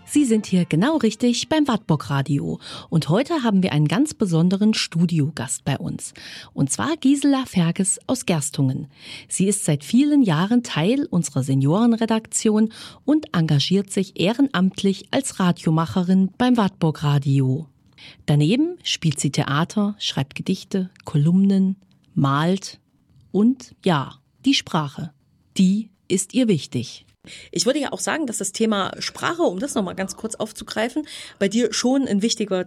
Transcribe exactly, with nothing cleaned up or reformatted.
Sie sind hier genau richtig beim Wartburg Radio. Und heute haben wir einen ganz besonderen Studiogast bei uns. Und zwar Gisela Ferges aus Gerstungen. Sie ist seit vielen Jahren Teil unserer Seniorenredaktion und engagiert sich ehrenamtlich als Radiomacherin beim Wartburg Radio. Daneben spielt sie Theater, schreibt Gedichte, Kolumnen, malt und ja, die Sprache. Die ist ihr wichtig. Ich würde ja auch sagen, dass das Thema Sprache, um das nochmal ganz kurz aufzugreifen, bei dir schon ein wichtiger